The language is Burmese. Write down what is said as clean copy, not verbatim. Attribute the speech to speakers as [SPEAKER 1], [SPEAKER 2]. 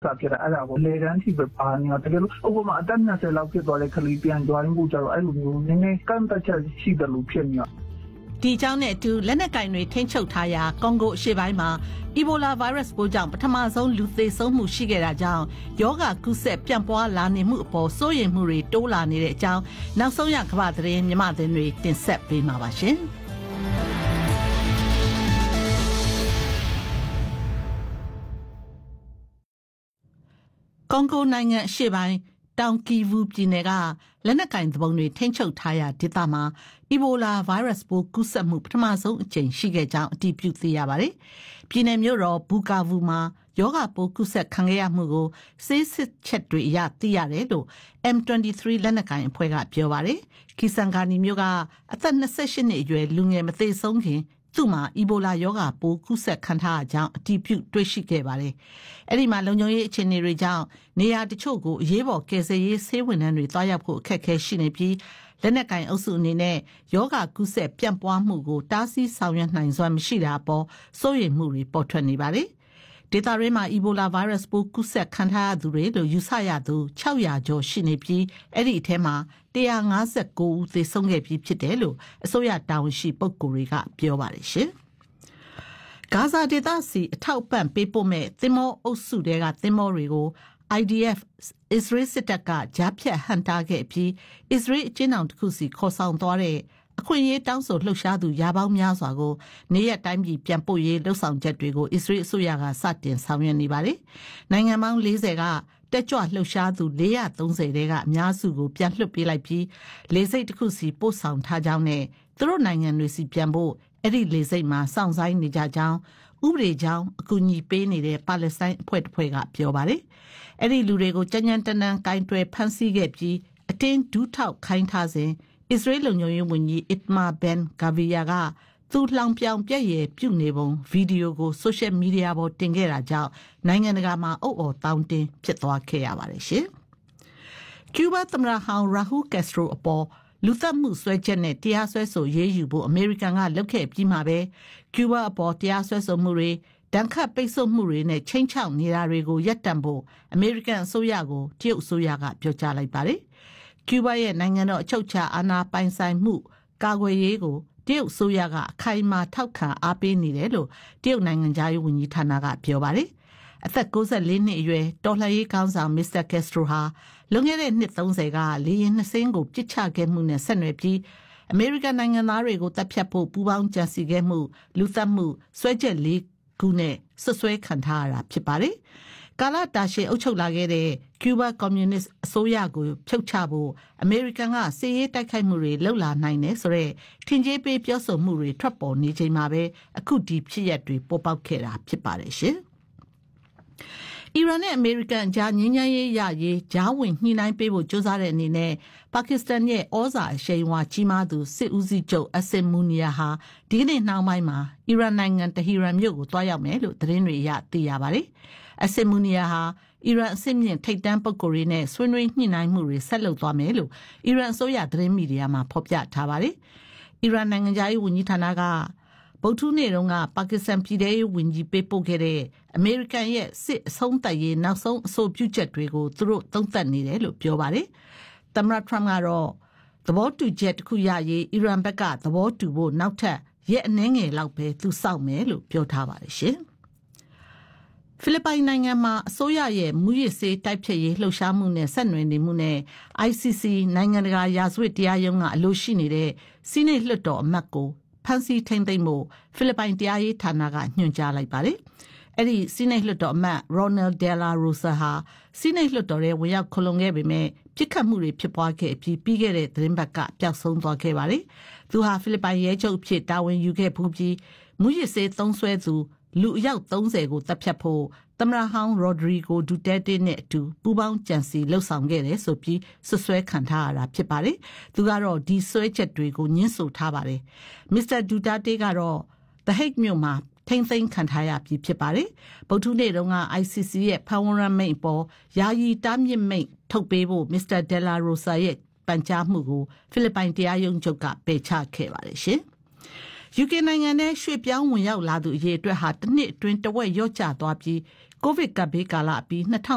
[SPEAKER 1] ဖြစ်တာအဲ့ဒါကိုလေတန်းထိပဲပါနေတာတကယ်လို့ဥပမာအသက်20လောက်ဖြစ်သွားတဲ့ကလေးပြန်ကြွားရင်းဖို့ကြတော့အဲ့လိုမျိုးနည်းနည်းကန့်သက်ချက်ရှိတယ်လို့ဖြစ်နေတာ
[SPEAKER 2] ဒီကြောင့်နဲ့အတူလက်နက်ကင်တွေထိန်းချုပ်ထားရာကွန်ဂိုအရှေ့ပိုင်းမှာအီဘိုလာဗိုင်းရပ်စ်ပိုးကြောင့်ပထမဆုံးလူသေဆုံးမှုရှိခဲ့တာကြောင့်ယောဂကူးစက်ပြန့်ပွားလာနေမှုအပေါ်စိုးရိမ်မှုတွေတိုးလာနေတဲ့အကြောင်းနောက်ဆုံးရကမ္ဘာသတင်းမြမသတင်းတွေတင်ဆက်ပေးမှာပါရှင်ကွန်ဂိုနိုင်ငံအရှေ့ပိုင်းတောင်ကီဗူပြည်နယ်ကလက်နက်ကင်သဘုံတွေထိန်းချုပ်ထားရာဒေသမှာအီဘိုလာဗိုင်းရပ်စ်ပိုးကူးစက်မှုပထမဆုံးအကြိမ်ရှိခဲ့ကြောင်းအတည်ပြုသိရပါတယ်။ပြည်နယ်မြို့တော်ဘူကာဗူမှာယောဂပိုးကူးစက်ခံခဲ့ရမှုကိုဆေးစစ်ချက်တွေအရသိရတယ်လို့ M23 လက်နက်ကင်အဖွဲ့ကပြောပါတယ်။ကီဆန်ဂါနီမြို့ကအသက်28နှစ်အရွယ်လူငယ်မသေဆုံးခင်သူ့မှာအီဘိုလာယောဂပိုးကူးစက်ခံထားရကြောင်းအတည်ပြုတွေ့ရှိခဲ့ပါတယ်။အဲ့ဒီမှာလုံခြုံရေးအခြေအနေတွေကြောင့်နေရာတချို့ကိုအရေးပေါ်ကယ်ဆယ်ရေးဆေးဝန်ထမ်းတွေတွားရောက်ဖို့အခက်အခဲရှိနေပြီးလက်နက်ကင်အုပ်စုအနေနဲ့ယောဂကူးစက်ပြန့်ပွားမှုကိုတားဆီးဆောင်ရွက်နိုင်စွမ်းမရှိတာပေါ်စိုးရိမ်မှုတွေပေါ်ထွက်နေပါတယ်။ဒေသတွင်းမှာအီဘိုလာဗိုင်းရပ်စ်ပိုးကူးစက်ခံထားရသူတွေလို့ယူဆရသူ600ကျော်ရှိနေပြီးအဲ့ဒီအထဲမှာ159ဦးသေဆုံးခဲ့ပြီးဖြစ်တယ်လို့အစိုးရတာဝန်ရှိပုဂ္ဂိုလ်တွေကပြောပါတယ်ရှင်။ဂါဇာဒေသစီအထောက်ပံ့ပေးပို့မဲ့သင်္ဘောအုပ်စုတွေကသင်္ဘောတွေကို IDF အစ္စရေးစစ်တပ်ကကြားဖြတ်ဟန်တာခဲ့ပြီးအစ္စရေးအကျဉ်းထောင်တစ်ခုစီခေါ်ဆောင်သွားတဲ့အခွင့်အရေးတောင်းဆိုလှုပ်ရှားသူရာပေါင်းများစွာကိုနေရတိုင်းပြည်ပြန်ပို့ရေးလှုပ်ဆောင်ချက်တွေကိုအစ္စရေးအစိုးရကစတင်ဆောင်ရွက်နေပါတယ်။နိုင်ငံပေါင်း40ကတက်ကြွလှုပ်ရှားသူ430တဲကအများစုကိုပြန်လွှတ်ပေးလိုက်ပြီးလေဆိပ်တစ်ခုစီပို့ဆောင်ထားကြောင်းနဲ့သူတို့နိုင်ငံတွေစီပြန်ဖို့အဲ့ဒီလေဆိပ်မှာစောင့်ဆိုင်းနေကြကြောင်းဥပဒေကြောင်းအကူအညီပေးနေတဲ့ပါလက်စတိုင်းအဖွဲ့တစ်ဖွဲ့ကပြောပါတယ်။အဲ့ဒီလူတွေကိုကြမ်းကြမ်းတမ်းတမ်းကင်တွယ်ဖမ်းဆီးခဲ့ပြီးအတင်းဒူးထောက်ခိုင်းထားစဉ်အစ္စရေးလုံခြုံရေးဝန်ကြီးအစ်မာဘန်ဂါဗီယာကသူလှောင်ပြောင်ပြည့်ရပြုတ်နေပုံဗီဒီယိုကိုဆိုရှယ်မီဒီယာပေါ်တင်ခဲ့တာကြောင့်နိုင်ငံတကာမှာအုပ်အော်တောင်းတင်းဖြစ်သွားခဲ့ရပါတယ်ရှင်။ကျူးဘာသမ္မတဟောင်းရာဟူကက်စထရိုအပေါ်လူသတ်မှုစွဲချက်နဲ့တရားစွဲဆိုရေးယူဖို့အမေရိကန်ကလုပ်ခဲ့ပြီးမှပဲကျူးဘာအပေါ်တရားစွဲဆိုမှုတွေဒဏ်ခတ်ပိတ်ဆို့မှုတွေနဲ့ချိန်ချောက်နေတာတွေကိုရပ်တန့်ဖို့အမေရိကန်အစိုးရကိုတရုတ်အစိုးရကပြောကြားလိုက်ပါတယ်။ကျူးဘာရဲ့နိုင်ငံတော်အချုပ်အခြာအာဏာပိုင်ဆိုင်မှုကာကွယ်ရေးကိုတရုတ်အစိုးရကအခိုင်အမာထောက်ခံအားပေးနေတယ်လို့တရုတ်နိုင်ငံသားရေးဝန်ကြီးဌာနကပြောပါတယ်။အသက်64နှစ်အရွယ်တော်လှန်ရေးခေါင်းဆောင်မစ္စတာကက်စထရိုဟာလွန်ခဲ့တဲ့နှစ်30ကလေယာဉ်2စင်းကိုပစ်ချခဲ့မှုနဲ့ဆက်နွယ်ပြီးအမေရိကန်နိုင်ငံသားတွေကိုတပ်ဖြတ်ဖို့ပူးပေါင်းကြံစည်ခဲ့မှုလူသတ်မှုစွဲချက်4ခုနဲ့ဆွဆွဲခံထားရတာဖြစ်ပါတယ်။ကာလတာရှည်အုပ်ချုပ်လာခဲ့တဲ့ကျူးဘာကွန်မြူနစ်အစိုးရကိုဖြုတ်ချဖို့အမေရိကန်ကစစ်ရေးတိုက်ခိုက်မှုတွေလှုပ်လာနိုင်တယ်ဆိုတော့ထင်ကြေးပေးပြောဆိုမှုတွေထွက်ပေါ်နေချိန်မှာပဲအခုဒီဖြစ်ရပ်တွေပေါ်ပေါက်ခဲ့တာဖြစ်ပါတယ်ရှင်။အီရန်နဲ့အမေရိကန်ကြားငြိမ်းချမ်းရေးရရေးကြားဝင်ညှိနှိုင်းပေးဖို့ကြိုးစားတဲ့အနေနဲ့ပါကစ္စတန်ရဲ့ဩဇာအရှိန်အဝါကြီးမားသူစစ်ဦးစီးချုပ်အဆင်မူနီယာဟာဒီကနေ့နှောင်းပိုင်းမှာအီရန်နိုင်ငံတဟီရန်မြို့ကိုတွားရောက်မယ်လို့သတင်းတွေအရသိရပါတယ်။အဆင်မူနီယာဟာအီရန်အဆင့်မြင့်ထိပ်တန်းပုဂ္ဂိုလ်တွေနဲ့ဆွေးနွေးညှိနှိုင်းမှုတွေဆက်လုပ်သွားမယ်လို့အီရန်အစိုးရသတင်းမီဒီယာမှာဖော်ပြထားပါတယ်။အီရန်နိုင်ငံသားရေးဝန်ကြီးဌာနကဗုဒ္ဓနေ့တုန်းကပါကစ္စတန်ပြည်ထောင်စုဝန်ကြီးပေးပို့ခဲ့တဲ့အမေရိကန်ရဲ့စစ်အဆုံးသတ်ရေးနောက်ဆုံးအဆိုပြုချက်တွေကိုသူတို့သုံးသပ်နေတယ်လို့ပြောပါတယ်။သမ္မတထရမ့်ကတော့သဘောတူချက်တစ်ခုရရေးအီရန်ဘက်ကသဘောတူဖို့နောက်ထပ်ရက်အနည်းငယ်လောက်ပဲသူစောင့်မယ်လို့ပြောထားပါတယ်ရှင်။ဖိလစ်ပိုင်နိုင်ငံမှာအစိုးရရဲ့မူရစ်ဆေးတိုက်ဖျက်ရေးလှုပ်ရှားမှုနဲ့ဆက်နွယ်နေမှုနဲ့ ICC နိုင်ငံတကာရာဇဝတ်တရားရုံးကအလို့ရှိနေတဲ့စီးနိတ်လွှတ်တော်အမတ်ကိုဖန်စီထိမ့်သိမ့်မှုဖိလစ်ပိုင်တရားရေးဌာနကညွှန်ကြားလိုက်ပါတယ်။အဲ့ဒီစီးနိတ်လွှတ်တော်အမတ် Ronald De La Rosa ဟာစီးနိတ်လွှတ်တော်ရဲ့ဝင်ရောက်ခုံလုံခဲ့ပေမဲ့ပြစ်ခတ်မှုတွေဖြစ်ပွားခဲ့ပြီးခဲ့တဲ့သတင်းပတ်ကပျောက်ဆုံးသွားခဲ့ပါတယ်။သူဟာဖိလစ်ပိုင်ရဲချုပ်အဖြစ်တာဝန်ယူခဲ့ပြီးမူရစ်ဆေးသုံးစွဲသူလူအယောက်30ကိုတပ်ဖြတ်ဖို့သမ္မတဟောင်းရိုဒရီဂိုဒူတဲတေနဲ့အတူပူးပေါင်းကြံစည်လှုပ်ဆောင်ခဲ့တယ်ဆိုပြီးဆွဆွဲခံထားရတာဖြစ်ပါတယ်။သူကတော့ဒီဆွဲချက်တွေကိုညှင်းဆိုထားပါတယ်။မစ္စတာဒူတာတေကတော့ The Hague မြို့မှာထိမ့်သိမ်းခံထားရပြီးဖြစ်ပါတယ်။ဗုဒ္ဓနေ့တုန်းက ICC ရဲ့ဖမ်းဝရမ်းမိန့်ပေါ်ယာယီတားမြစ်မိန့်ထုတ်ပေးဖို့မစ္စတာဒယ်လာရိုဆာရဲ့ပန်ကြားမှုကိုဖိလစ်ပိုင်တရားရုံးချုပ်ကပယ်ချခဲ့ပါတယ်ရှင်။ UK နိုင်ငံထဲရွှေ့ပြောင်းဝင်ရောက်လာသူအရေအတွက်ဟာတစ်နှစ်အတွင်းတဝက်လျော့ကျသွားပြီးကိုဗစ်ကပ်ဘေးကာလအပြီး